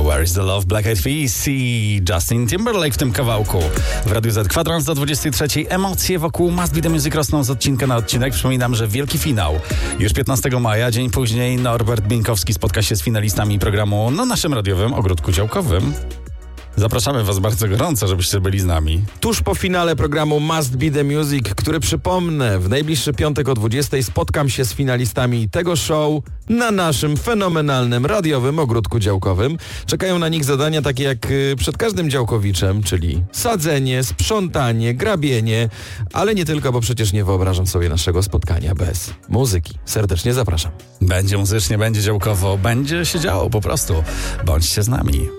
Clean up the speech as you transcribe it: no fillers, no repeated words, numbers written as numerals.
Where is the Love, Black Eyed Peas i Justin Timberlake w tym kawałku. W Radiu Z kwadrans do 23. Emocje wokół Must Be The Music rosną z odcinka na odcinek. Przypominam, że wielki finał. Już 15 maja, dzień później Norbert Bieńkowski spotka się z finalistami programu na naszym radiowym Ogródku Działkowym. Zapraszamy Was bardzo gorąco, żebyście byli z nami. Tuż po finale programu Must Be The Music, który przypomnę, w najbliższy piątek o 20 spotkam się z finalistami tego show na naszym fenomenalnym radiowym Ogródku Działkowym. Czekają na nich zadania takie jak przed każdym działkowiczem, czyli sadzenie, sprzątanie, grabienie, ale nie tylko, bo przecież nie wyobrażam sobie naszego spotkania bez muzyki. Serdecznie zapraszam. Będzie muzycznie, będzie działkowo, będzie się działo po prostu. Bądźcie z nami.